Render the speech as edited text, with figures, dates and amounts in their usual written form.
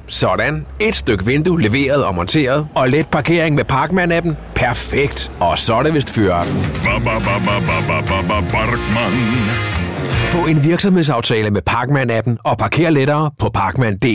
Sådan. Et stykke vindue leveret og monteret, og let parkering med Parkman-appen. Perfekt. Og så er det vist fyraften. Få en virksomhedsaftale med Parkman-appen og parker lettere på Parkman.dk.